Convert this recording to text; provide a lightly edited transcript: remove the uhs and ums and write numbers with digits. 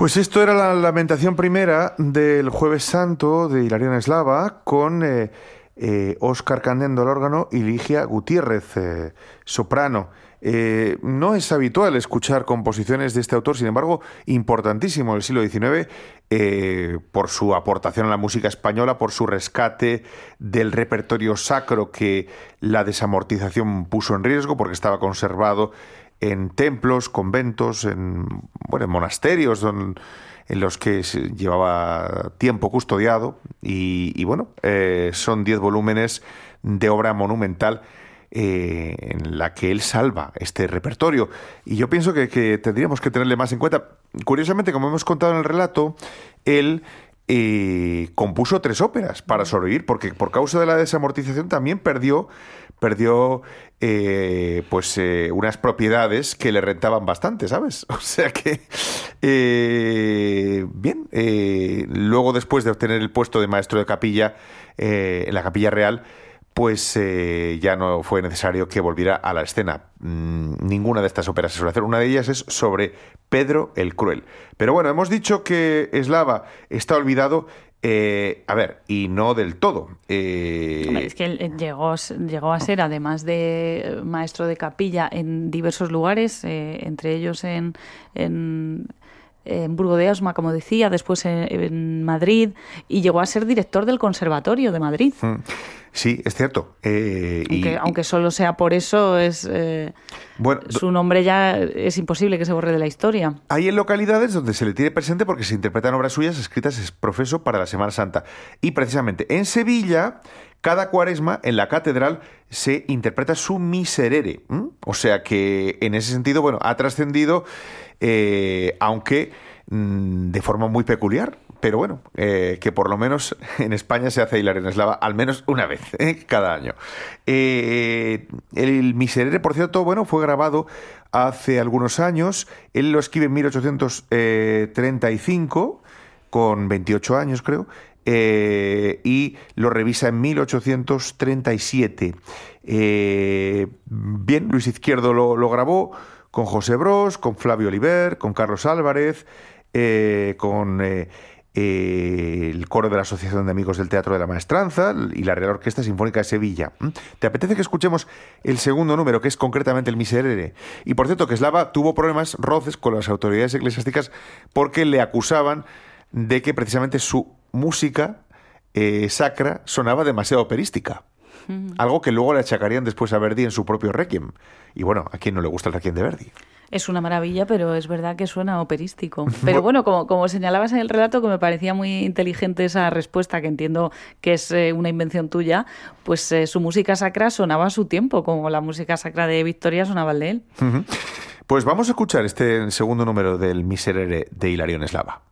Pues esto era la lamentación primera del Jueves Santo de Hilarión Eslava con Óscar Candendo al órgano y Ligia Gutiérrez, soprano. No es habitual escuchar composiciones de este autor, sin embargo, importantísimo del siglo XIX, por su aportación a la música española, por su rescate del repertorio sacro que la desamortización puso en riesgo, porque estaba conservado en templos, conventos, en monasterios en los que se llevaba tiempo custodiado y son 10 volúmenes de obra monumental en la que él salva este repertorio. Y yo pienso que tendríamos que tenerle más en cuenta. Curiosamente, como hemos contado en el relato, él compuso 3 óperas para sobrevivir, porque por causa de la desamortización también perdió unas propiedades que le rentaban bastante, ¿sabes? O sea que luego, después de obtener el puesto de maestro de capilla en la Capilla Real, pues ya no fue necesario que volviera a la escena. Ninguna de estas óperas se suele hacer. Una de ellas es sobre Pedro el Cruel. Pero bueno, hemos dicho que Eslava está olvidado. Y no del todo. Es que él llegó a ser, además de maestro de capilla, en diversos lugares, entre ellos en Burgo de Osma, como decía, después en Madrid, y llegó a ser director del Conservatorio de Madrid. Sí, es cierto. Aunque solo sea por eso, su nombre ya es imposible que se borre de la historia. Hay en localidades donde se le tiene presente porque se interpretan obras suyas escritas ex profeso para la Semana Santa. Y precisamente en Sevilla, cada Cuaresma, en la catedral, se interpreta su Miserere. O sea que, en ese sentido, ha trascendido, aunque de forma muy peculiar. Pero que por lo menos en España se hace Hilarión Eslava al menos una vez cada año. El Miserere, por cierto, fue grabado hace algunos años. Él lo escribe en 1835, con 28 años creo, y lo revisa en 1837. Luis Izquierdo lo grabó con José Bros, con Flavio Oliver, con Carlos Álvarez, con el coro de la Asociación de Amigos del Teatro de la Maestranza y la Real Orquesta Sinfónica de Sevilla. ¿Te apetece que escuchemos el segundo número, que es concretamente el Miserere? Y por cierto, que Eslava tuvo roces con las autoridades eclesiásticas porque le acusaban de que precisamente su música sacra sonaba demasiado operística. Algo que luego le achacarían después a Verdi en su propio Requiem. Y ¿a quién no le gusta el Requiem de Verdi? Es una maravilla, pero es verdad que suena operístico. Pero como señalabas en el relato, que me parecía muy inteligente esa respuesta, que entiendo que es una invención tuya, pues su música sacra sonaba a su tiempo, como la música sacra de Victoria sonaba al de él. Pues vamos a escuchar este segundo número del Miserere de Hilarión Eslava.